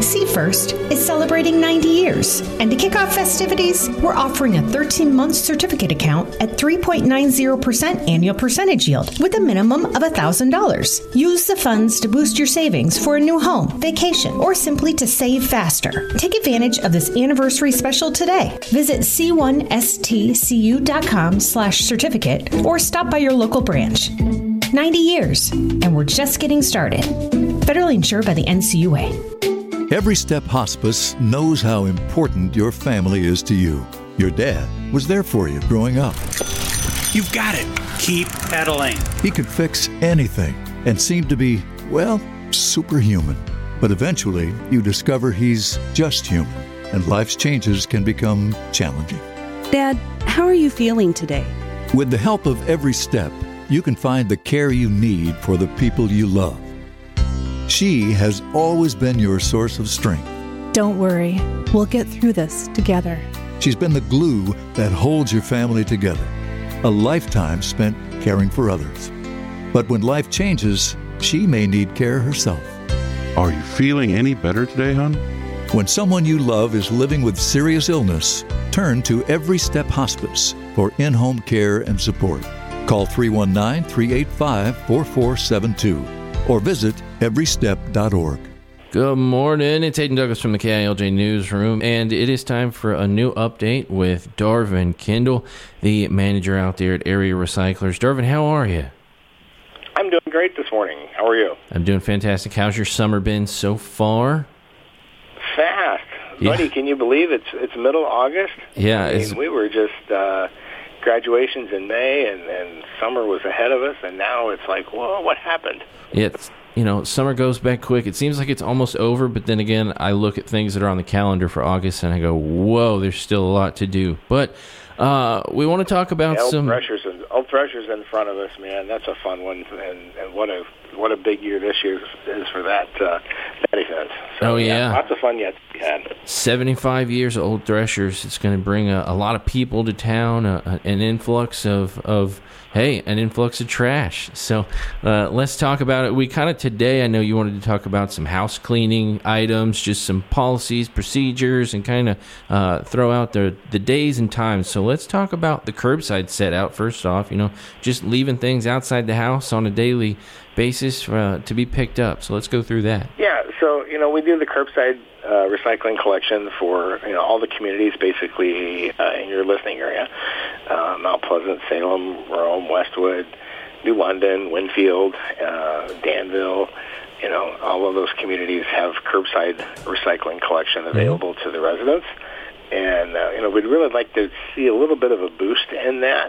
See First is celebrating 90 years. And to kick off festivities, we're offering a 13-month certificate account at 3.90% annual percentage yield with a minimum of $1,000. Use the funds to boost your savings for a new home, vacation, or simply to save faster. Take advantage of this anniversary special today. Visit c1stcu.com/certificate or stop by your local branch. 90 years, and we're just getting started. Federally insured by the NCUA. Every Step Hospice knows how important your family is to you. Your dad was there for you growing up. You've got it. Keep pedaling. He could fix anything and seemed to be, well, superhuman. But eventually, you discover he's just human, and life's changes can become challenging. Dad, how are you feeling today? With the help of Every Step, you can find the care you need for the people you love. She has always been your source of strength. Don't worry. We'll get through this together. She's been the glue that holds your family together. A lifetime spent caring for others. But when life changes, she may need care herself. Are you feeling any better today, hon? When someone you love is living with serious illness, turn to Every Step Hospice for in-home care and support. Call 319-385-4472 or visit everystep.org. Good morning. It's Hayden Douglas from the KILJ Newsroom, and it is time for a new update with Darvin Kendall, the manager out there at Area Recyclers. Darvin, how are you? I'm doing great this morning. How are you? I'm doing fantastic. How's your summer been so far? Fast. Yeah. Buddy, can you believe it's middle August? Yeah. I mean, we were just graduations in May, and summer was ahead of us, and now it's like, whoa, what happened? Yeah, summer goes back quick. It seems like it's almost over, but then again, I look at things that are on the calendar for August, and I go, whoa, there's still a lot to do. But we want to talk about Old Threshers in front of us, man. That's a fun one, and what a big year this year is for that event. So, oh, yeah. Lots of fun yet to be had. 75 years of Old Threshers. It's going to bring a lot of people to town, an influx of trash. So let's talk about it. We kind of today, I know you wanted to talk about some house cleaning items, just some policies, procedures, and kind of throw out the days and times. So let's talk about the curbside set out first off, just leaving things outside the house on a daily basis to be picked up. So let's go through that. Yeah, so, we do the curbside recycling collection for all the communities basically in your listening area. Mount Pleasant, Salem, Rome, Westwood, New London, Winfield, Danville. All of those communities have curbside recycling collection available to the residents. And, we'd really like to see a little bit of a boost in that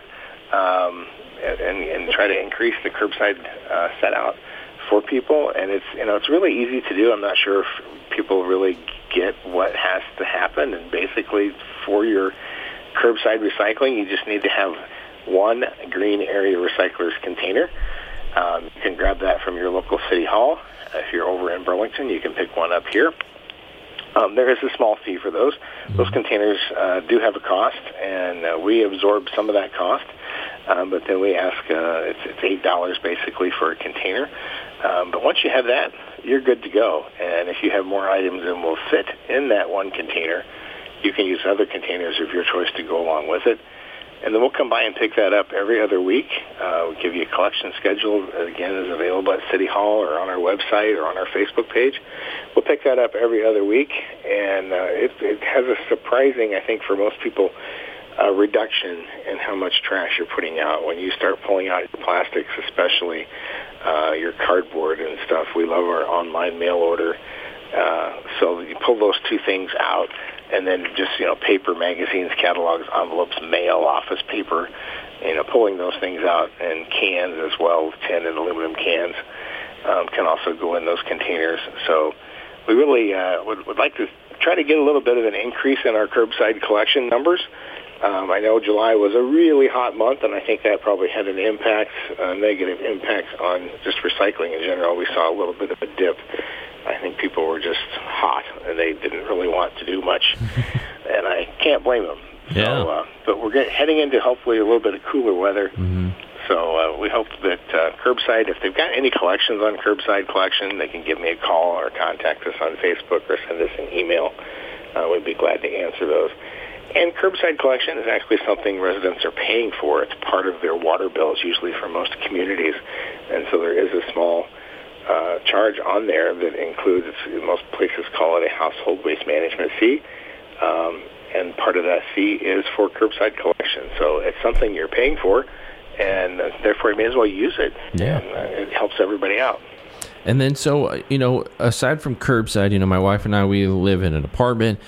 and try to increase the curbside set out for people. And it's really easy to do. I'm not sure if people really get what has to happen. And basically, for your curbside recycling, you just need to have one green area recyclers container. You can grab that from your local city hall. If you're over in Burlington, you can pick one up here. There is a small fee for those. Those containers do have a cost, and we absorb some of that cost. But then we ask, it's $8 basically for a container. But once you have that, you're good to go. And if you have more items than will fit in that one container, you can use other containers of your choice to go along with it. And then we'll come by and pick that up every other week. We'll give you a collection schedule. Again, is available at City Hall or on our website or on our Facebook page. We'll pick that up every other week. And it has a surprising, I think, for most people, reduction in how much trash you're putting out. When you start pulling out your plastics, especially your cardboard and stuff, we love our online mail order. So you pull those two things out, and then just, paper, magazines, catalogs, envelopes, mail, office paper, pulling those things out, and cans as well, tin and aluminum cans can also go in those containers. So we really would like to try to get a little bit of an increase in our curbside collection numbers. I know July was a really hot month, and I think that probably had an impact, negative impact on just recycling in general. We saw a little bit of a dip. I think people were just hot, and they didn't really want to do much, and I can't blame them. Yeah. So, but we're heading into hopefully a little bit of cooler weather. Mm-hmm. So we hope that curbside, if they've got any collections on curbside collection, they can give me a call or contact us on Facebook or send us an email. We'd be glad to answer those. And curbside collection is actually something residents are paying for. It's part of their water bills, usually for most communities. And so there is a small charge on there that includes, most places call it a household waste management fee. And part of that fee is for curbside collection. So it's something you're paying for, and therefore you may as well use it. Yeah. And it helps everybody out. And then, so, aside from curbside, my wife and I, we live in an apartment.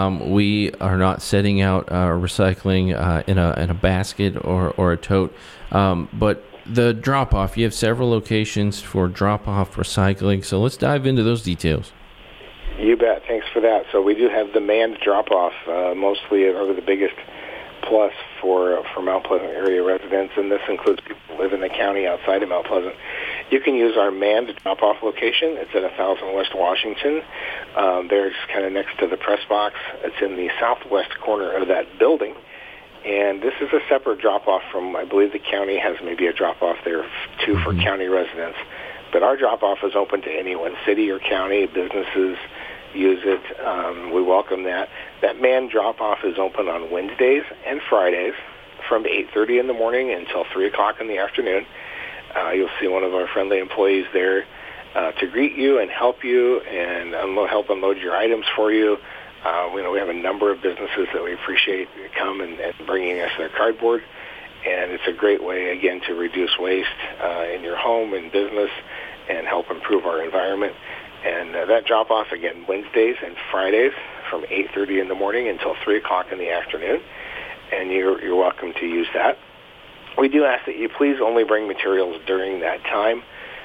We are not setting out recycling in a basket or a tote. But the drop-off, you have several locations for drop-off recycling. So let's dive into those details. You bet. Thanks for that. So we do have the manned drop-off, mostly are the biggest plus for Mount Pleasant area residents, and this includes people who live in the county outside of Mount Pleasant. You can use our manned drop-off location. It's at 1000 West Washington. There's kind of next to the press box. It's in the southwest corner of that building. And this is a separate drop-off from, I believe the county has maybe a drop-off there, too, for county residents. But our drop-off is open to anyone, city or county, businesses use it. We welcome that. That manned drop-off is open on Wednesdays and Fridays from 8:30 in the morning until 3 o'clock in the afternoon. You'll see one of our friendly employees there to greet you and help you and help unload your items for you. We have a number of businesses that we appreciate come and bringing us their cardboard. And it's a great way, again, to reduce waste in your home and business and help improve our environment. And that drop-off, again, Wednesdays and Fridays from 8:30 in the morning until 3 o'clock in the afternoon. And you're welcome to use that. We do ask that you please only bring materials during that time.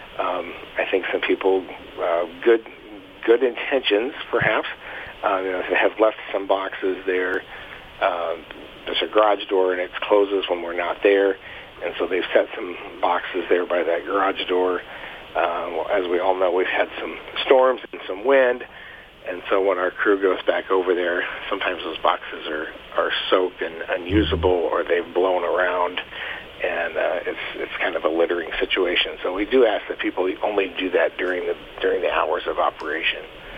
I think some people, good intentions, perhaps, have left some boxes there. There's a garage door, and it closes when we're not there. And so they've set some boxes there by that garage door. As we all know, we've had some storms and some wind, and so when our crew goes back over there, sometimes those boxes are soaked and unusable, or they've blown around, and it's kind of a littering situation. So we do ask that people only do that during the hours of operation.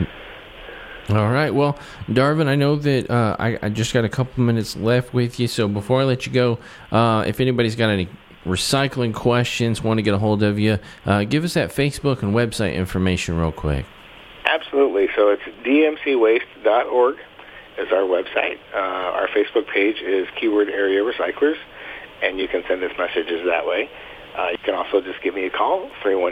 All right. Well, Darvin, I know that I just got a couple minutes left with you, so before I let you go, if anybody's got any recycling questions, want to get a hold of you, give us that Facebook and website information real quick. Absolutely. So it's dmcwaste.org is our website. Our Facebook page is Keyword Area Recyclers, and you can send us messages that way. You can also just give me a call.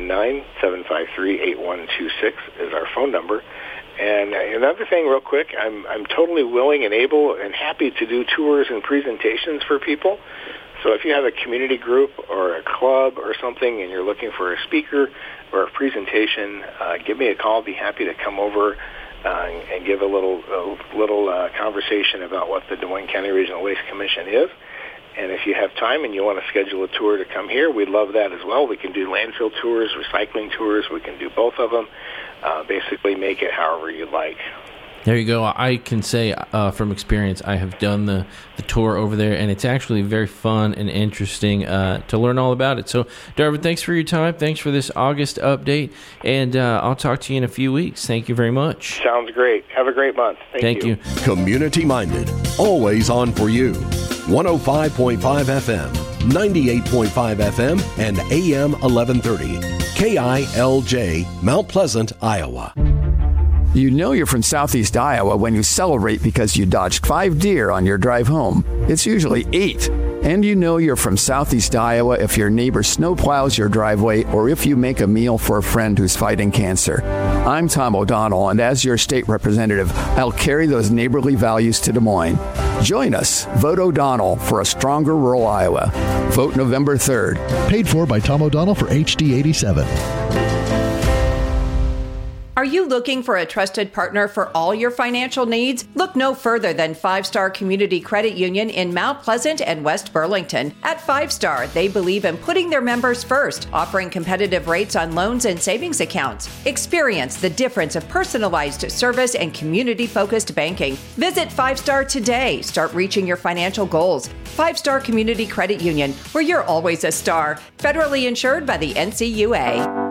319-753-8126 is our phone number. And another thing real quick, I'm totally willing and able and happy to do tours and presentations for people. So if you have a community group or a club or something and you're looking for a speaker or a presentation, give me a call. I'll be happy to come over and give a little conversation about what the Des Moines County Regional Waste Commission is. And if you have time and you want to schedule a tour to come here, we'd love that as well. We can do landfill tours, recycling tours. We can do both of them. Basically make it however you like. There you go. I can say from experience, I have done the tour over there, and it's actually very fun and interesting to learn all about it. So, Darvin, thanks for your time. Thanks for this August update, and I'll talk to you in a few weeks. Thank you very much. Sounds great. Have a great month. Thank you. Community-minded, always on for you. 105.5 FM, 98.5 FM, and AM 1130. KILJ, Mount Pleasant, Iowa. You know you're from Southeast Iowa when you celebrate because you dodged 5 deer on your drive home. It's usually 8. And you know you're from Southeast Iowa if your neighbor snowplows your driveway or if you make a meal for a friend who's fighting cancer. I'm Tom O'Donnell, and as your state representative, I'll carry those neighborly values to Des Moines. Join us. Vote O'Donnell for a stronger rural Iowa. Vote November 3rd. Paid for by Tom O'Donnell for HD 87. Are you looking for a trusted partner for all your financial needs? Look no further than 5 Star Community Credit Union in Mount Pleasant and West Burlington. At 5 Star, they believe in putting their members first, offering competitive rates on loans and savings accounts. Experience the difference of personalized service and community-focused banking. Visit 5 Star today. Start reaching your financial goals. 5 Star Community Credit Union, where you're always a star. Federally insured by the NCUA.